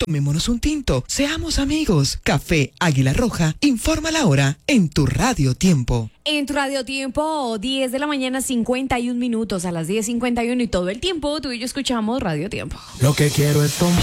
Tomémonos un tinto, seamos amigos. Café Águila Roja, informa la hora en tu Radio Tiempo. En tu Radio Tiempo, 10 de la mañana, 51 minutos, a las 10:51 y todo el tiempo tú y yo escuchamos Radio Tiempo. Lo que quiero es tomar.